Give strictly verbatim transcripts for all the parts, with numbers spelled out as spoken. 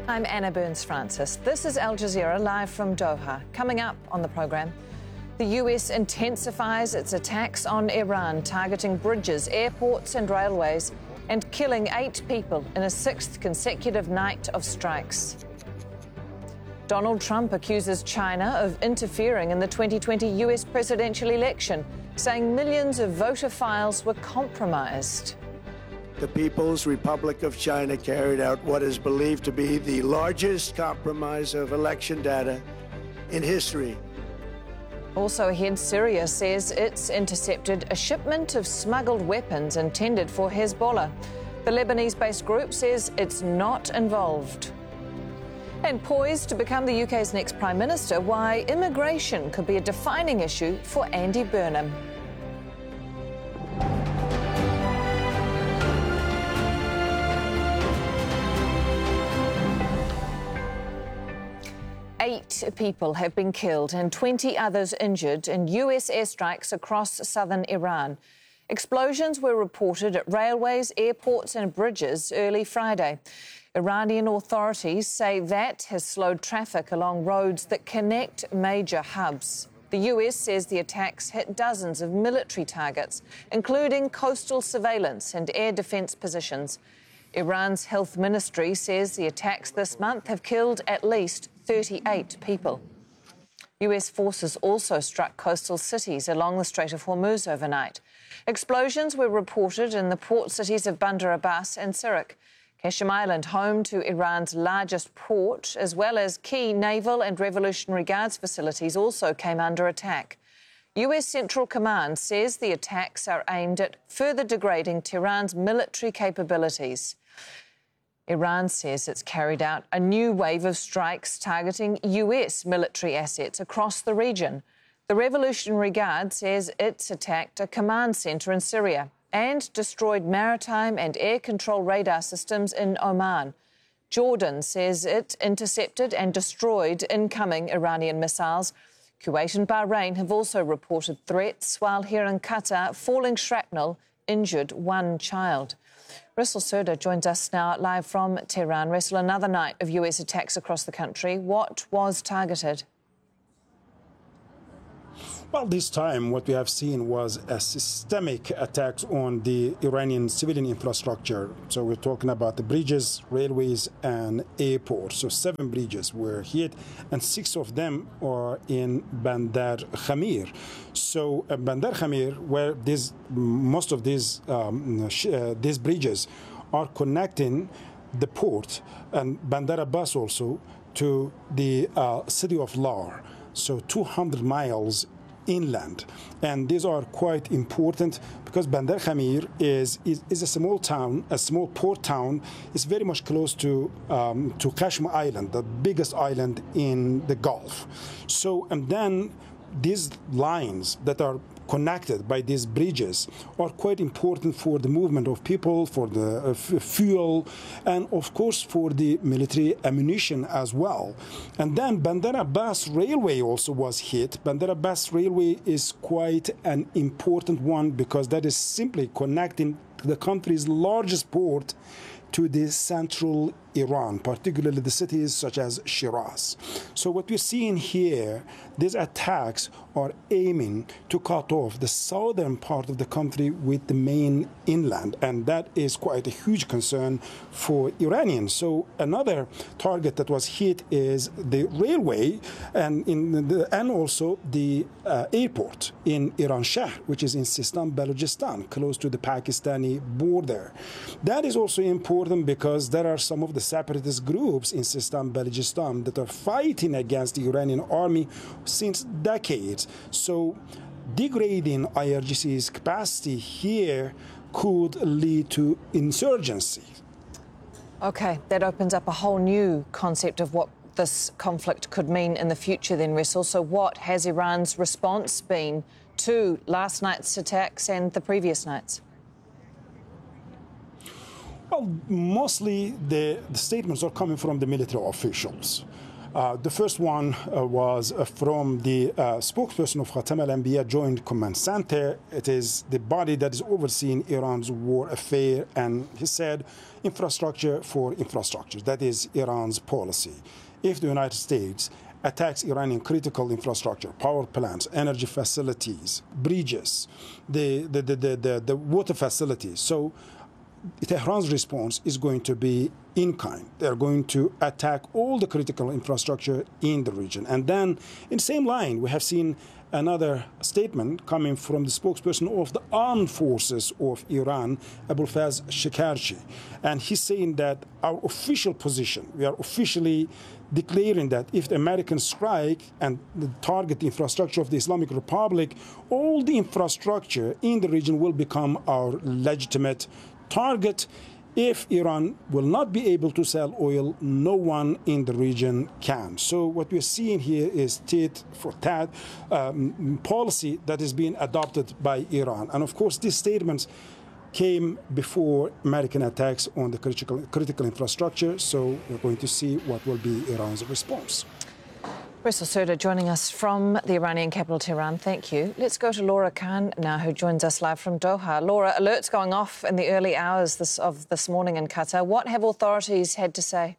I'm Anna Burns-Francis. This is Al Jazeera live from Doha. Coming up on the programme, the U S intensifies its attacks on Iran, targeting bridges, airports and railways, and killing eight people in a sixth consecutive night of strikes. Donald Trump accuses China of interfering in the twenty twenty U S presidential election, saying millions of voter files were compromised. The People's Republic of China carried out what is believed to be the largest compromise of election data in history. Also ahead, Syria says it's intercepted a shipment of smuggled weapons intended for Hezbollah. The Lebanese-based group says it's not involved. And poised to become the U K's next Prime Minister, why immigration could be a defining issue for Andy Burnham. Eight people have been killed and twenty others injured in U S airstrikes across southern Iran. Explosions were reported at railways, airports and bridges early Friday. Iranian authorities say that has slowed traffic along roads that connect major hubs. The U S says the attacks hit dozens of military targets, including coastal surveillance and air defence positions. Iran's health ministry says the attacks this month have killed at least thirty-eight people. U S forces also struck coastal cities along the Strait of Hormuz overnight. Explosions were reported in the port cities of Bandar Abbas and Sirak. Qashm Island, home to Iran's largest port, as well as key naval and Revolutionary Guards facilities, also came under attack. U S Central Command says the attacks are aimed at further degrading Tehran's military capabilities. Iran says it's carried out a new wave of strikes targeting U S military assets across the region. The Revolutionary Guard says it's attacked a command centre in Syria and destroyed maritime and air control radar systems in Oman. Jordan says it intercepted and destroyed incoming Iranian missiles. Kuwait and Bahrain have also reported threats, while here in Qatar, falling shrapnel injured one child. Russell Serda joins us now live from Tehran. Russell, another night of U S attacks across the country. What was targeted? Well, this time what we have seen was a systemic attack on the Iranian civilian infrastructure. So we're talking about the bridges, railways and airports. So seven bridges were hit and six of them are in Bandar Khamir. So uh, Bandar Khamir, where this, most of these, um, sh- uh, these bridges are connecting the port and Bandar Abbas also to the uh, city of Lar. So two hundred miles inland, and these are quite important because Bandar Khamir is, is is a small town, a small port town. It's very much close to um, to Qashm Island, the biggest island in the Gulf. So, and then these lines that are connected by these bridges are quite important for the movement of people, for the uh, f- fuel, and of course for the military ammunition as well. And then Bandar Abbas Railway also was hit. Bandar Abbas Railway is quite an important one because that is simply connecting the country's largest port to the central Iran, particularly the cities such as Shiraz. So what we're seeing here, these attacks are aiming to cut off the southern part of the country with the main inland, and that is quite a huge concern for Iranians. So another target that was hit is the railway and in the, and also the uh, airport in Iran Shahr, which is in Sistan, Balochistan, close to the Pakistani border. That is also important because there are some of the separatist groups in Sistan, Balochistan that are fighting against the Iranian army since decades. So degrading I R G C's capacity here could lead to insurgency. OK, that opens up a whole new concept of what this conflict could mean in the future then, Russell. So what has Iran's response been to last night's attacks and the previous nights? Well, mostly the, the statements are coming from the military officials. Uh, the first one uh, was uh, from the uh, spokesperson of Khatam al-Anbiya Joint Command Center. It is the body that is overseeing Iran's war affair, and he said infrastructure for infrastructure. That is Iran's policy. If the United States attacks Iranian critical infrastructure, power plants, energy facilities, bridges, the, the, the, the, the, the water facilities, so Tehran's response is going to be in kind. They're going to attack all the critical infrastructure in the region. And then, in the same line, we have seen another statement coming from the spokesperson of the armed forces of Iran, Abolfaz Shekarchi. And he's saying that our official position, we are officially declaring that if the Americans strike and target the infrastructure of the Islamic Republic, all the infrastructure in the region will become our legitimate target. If Iran will not be able to sell oil, no one in the region can. So what we're seeing here is tit for tat um, policy that is being adopted by Iran. And of course, these statements came before American attacks on the critical, critical infrastructure. So we're going to see what will be Iran's response. Faisal Surdar joining us from the Iranian capital, Tehran. Thank you. Let's go to Laura Khan now, who joins us live from Doha. Laura, alerts going off in the early hours this, of this morning in Qatar. What have authorities had to say?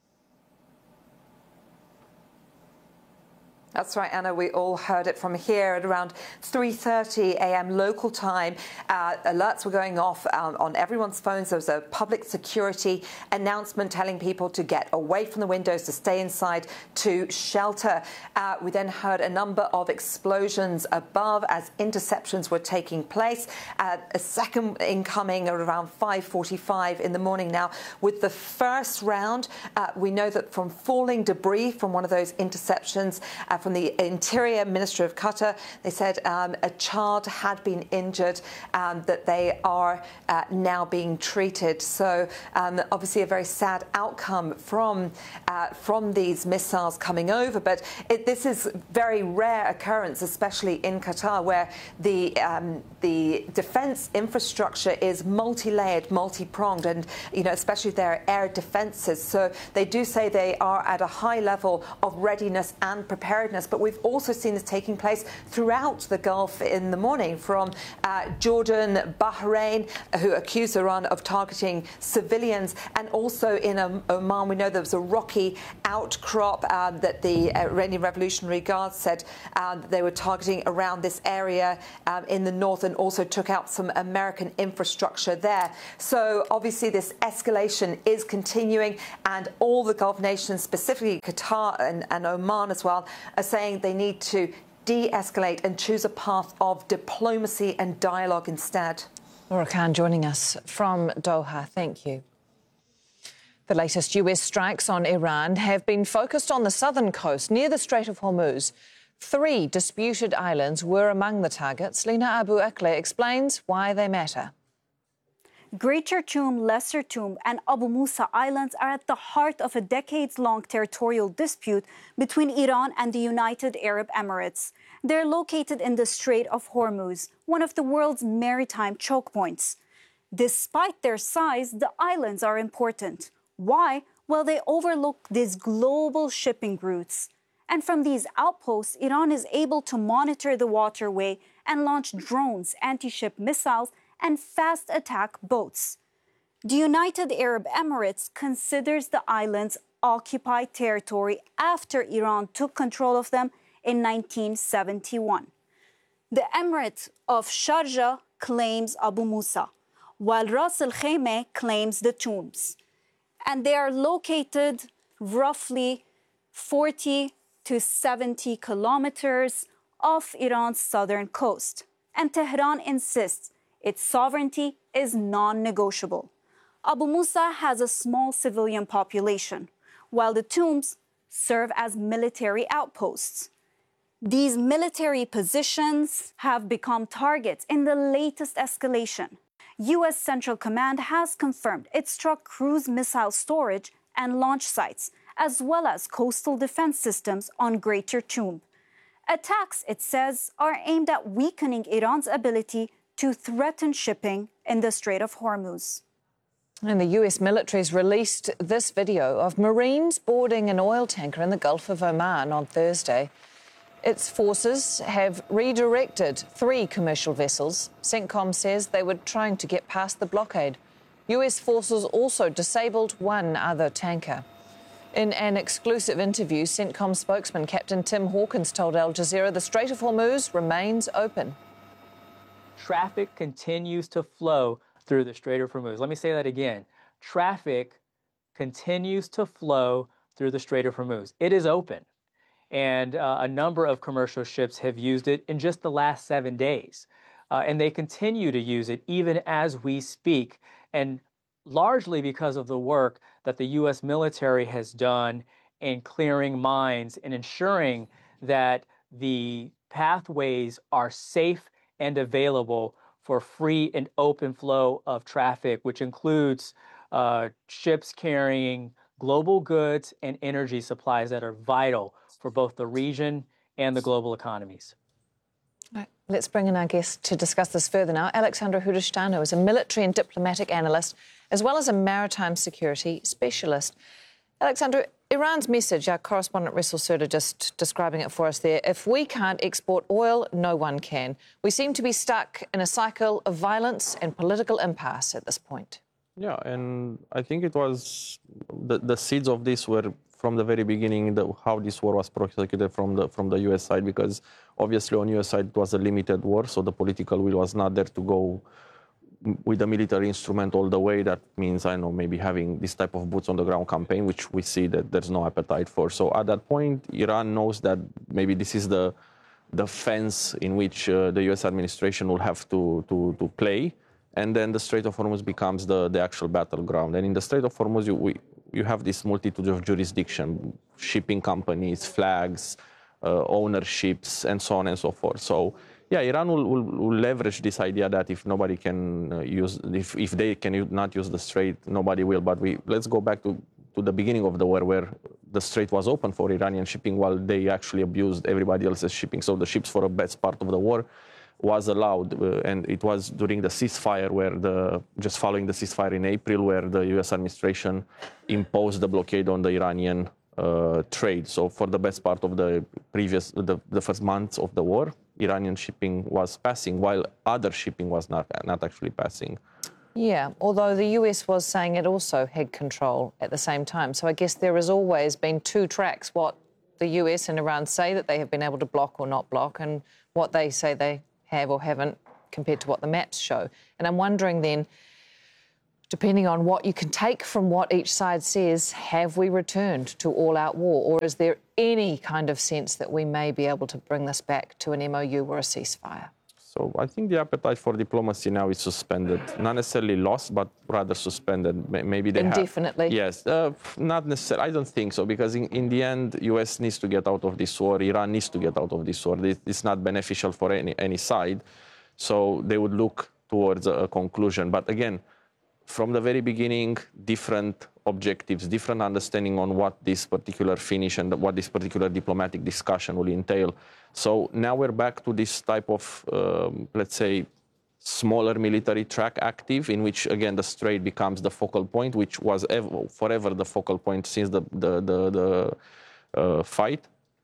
That's right, Anna. We all heard it from here at around three thirty a m local time. Uh, alerts were going off um, on everyone's phones. There was a public security announcement telling people to get away from the windows, to stay inside, to shelter. Uh, we then heard a number of explosions above as interceptions were taking place. Uh, a second incoming at around five forty-five in the morning now. With the first round, uh, we know that from falling debris from one of those interceptions, uh, from the Interior Ministry of Qatar, they said um, a child had been injured, um, that they are uh, now being treated. So um, obviously a very sad outcome from uh, from these missiles coming over. But it, this is very rare occurrence, especially in Qatar, where the um, the defence infrastructure is multi-layered, multi-pronged, and you know, especially their air defences. So they do say they are at a high level of readiness and preparedness. But we've also seen this taking place throughout the Gulf in the morning, from uh, Jordan, Bahrain, who accused Iran of targeting civilians, and also in um, Oman. We know there was a rocky outcrop uh, that the Iranian Revolutionary Guard said uh, that they were targeting around this area um, in the north, and also took out some American infrastructure there. So obviously this escalation is continuing, and all the Gulf nations, specifically Qatar and, and Oman as well, are saying they need to de-escalate and choose a path of diplomacy and dialogue instead. Laura Khan joining us from Doha. Thank you. The latest U S strikes on Iran have been focused on the southern coast near the Strait of Hormuz. Three disputed islands were among the targets. Lina Abu Akleh explains why they matter. Greater Qum, Lesser Qum and Abu Musa Islands are at the heart of a decades-long territorial dispute between Iran and the United Arab Emirates. They're located in the Strait of Hormuz, one of the world's maritime choke points. Despite their size, the islands are important. Why? Well, they overlook these global shipping routes. And from these outposts, Iran is able to monitor the waterway and launch drones, anti-ship missiles, and fast attack boats. The United Arab Emirates considers the islands occupied territory after Iran took control of them in nineteen seventy-one. The Emirate of Sharjah claims Abu Musa, while Ras Al Khaimah claims the tombs. And they are located roughly forty to seventy kilometers off Iran's southern coast. And Tehran insists its sovereignty is non-negotiable. Abu Musa has a small civilian population, while the tombs serve as military outposts. These military positions have become targets in the latest escalation. U S Central Command has confirmed it struck cruise missile storage and launch sites, as well as coastal defense systems on Greater Qum. Attacks, it says, are aimed at weakening Iran's ability to threaten shipping in the Strait of Hormuz. And the U S military's released this video of Marines boarding an oil tanker in the Gulf of Oman on Thursday. Its forces have redirected three commercial vessels. CENTCOM says they were trying to get past the blockade. U S forces also disabled one other tanker. In an exclusive interview, CENTCOM spokesman Captain Tim Hawkins told Al Jazeera the Strait of Hormuz remains open. Traffic continues to flow through the Strait of Hormuz. Let me say that again. Traffic continues to flow through the Strait of Hormuz. It is open. And uh, a number of commercial ships have used it in just the last seven days. Uh, and they continue to use it even as we speak, and largely because of the work that the U S military has done in clearing mines and ensuring that the pathways are safe and available for free and open flow of traffic, which includes uh, ships carrying global goods and energy supplies that are vital for both the region and the global economies. All right, let's bring in our guest to discuss this further now. Alexandru Hrudeștanu is a military and diplomatic analyst, as well as a maritime security specialist. Alexandru, Iran's message, our correspondent Russell Serda just describing it for us there, if we can't export oil, no one can. We seem to be stuck in a cycle of violence and political impasse at this point. Yeah, and I think it was the, the seeds of this were from the very beginning, the, how this war was prosecuted from the from the U S side, because obviously on U S side it was a limited war, so the political will was not there to go with a military instrument all the way. That means, I know, maybe having this type of boots on the ground campaign, which we see that there's no appetite for. So at that point, Iran knows that maybe this is the the fence in which uh, the U S administration will have to to to play. And then the Strait of Hormuz becomes the, the actual battleground. And in the Strait of Hormuz, you, we, you have this multitude of jurisdiction, shipping companies, flags, uh, ownerships, and so on and so forth. So, yeah, Iran will, will, will leverage this idea that if nobody can uh, use, if, if they can not use the Strait, nobody will. But we let's go back to, to the beginning of the war, where the Strait was open for Iranian shipping while they actually abused everybody else's shipping. So the ships for the best part of the war was allowed, uh, and it was during the ceasefire, where the just following the ceasefire in April, where the U S administration imposed the blockade on the Iranian uh, trade. So for the best part of the previous, the, the first months of the war, Iranian shipping was passing, while other shipping was not not actually passing. Yeah, although the U S was saying it also had control at the same time. So I guess there has always been two tracks: what the U S and Iran say that they have been able to block or not block, and what they say they have or haven't, compared to what the maps show. And I'm wondering then, depending on what you can take from what each side says, have we returned to all-out war, or is there any kind of sense that we may be able to bring this back to an M O U or a ceasefire? So I think the appetite for diplomacy now is suspended. Not necessarily lost, but rather suspended. Maybe they Indefinitely? have... Yes, uh, not necessarily. I don't think so, because in, in the end, U S needs to get out of this war. Iran needs to get out of this war. It's not beneficial for any, any side. So they would look towards a, a conclusion. But again, from the very beginning, different objectives, different understanding on what this particular finish and what this particular diplomatic discussion will entail. So now we're back to this type of, um, let's say, smaller military track active, in which, again, the Strait becomes the focal point, which was ever, forever the focal point since the, the, the, the uh, fight.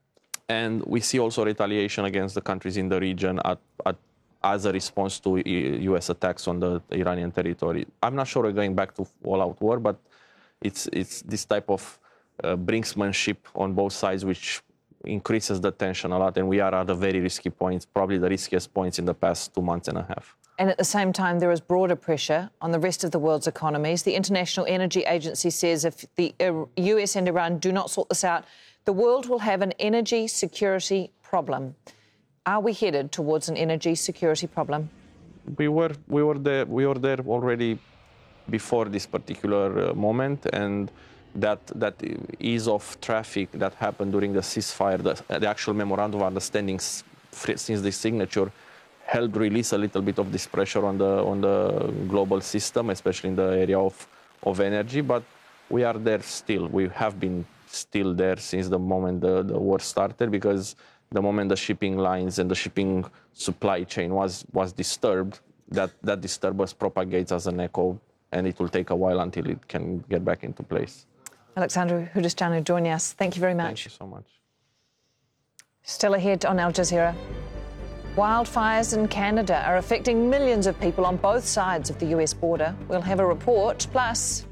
And we see also retaliation against the countries in the region at, at as a response to U S attacks on the Iranian territory. I'm not sure we're going back to all-out war, but it's it's this type of uh, brinksmanship on both sides, which increases the tension a lot, and we are at a very risky point, probably the riskiest points in the past two months and a half. And at the same time, there is broader pressure on the rest of the world's economies. The International Energy Agency says if the U S and Iran do not sort this out, the world will have an energy security problem. Are we headed towards an energy security problem? We were we were there we were there already before this particular uh, moment, and that that ease of traffic that happened during the ceasefire, the, the actual memorandum of understanding since the signature, helped release a little bit of this pressure on the on the global system, especially in the area of of energy. But we are there still. We have been still there since the moment the, the war started, because the moment the shipping lines and the shipping supply chain was was disturbed, that that disturbance propagates as an echo and it will take a while until it can get back into place. Alexandru Hudisteanu joining us. Thank you very much. Thank you so much. Still ahead on Al Jazeera. Wildfires in Canada are affecting millions of people on both sides of the U S border. We'll have a report. Plus,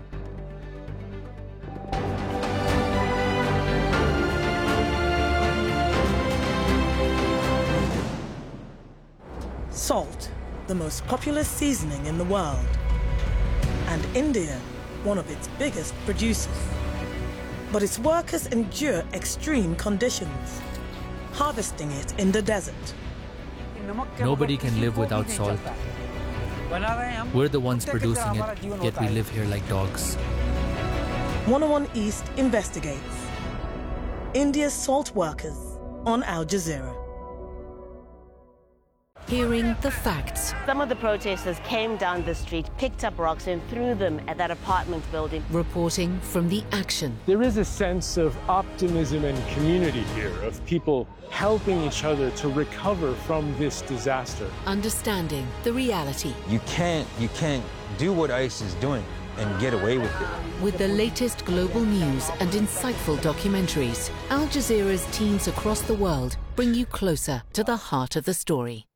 salt, the most popular seasoning in the world, and India, one of its biggest producers. But its workers endure extreme conditions, harvesting it in the desert. Nobody can live without salt. We're the ones producing it, yet we live here like dogs. one oh one East investigates. India's salt workers on Al Jazeera. Hearing the facts. Some of the protesters came down the street, picked up rocks and threw them at that apartment building. Reporting from the action. There is a sense of optimism and community here, of people helping each other to recover from this disaster. Understanding the reality. You can't, you can't do what ICE is doing and get away with it. With the latest global news and insightful documentaries, Al Jazeera's teams across the world bring you closer to the heart of the story.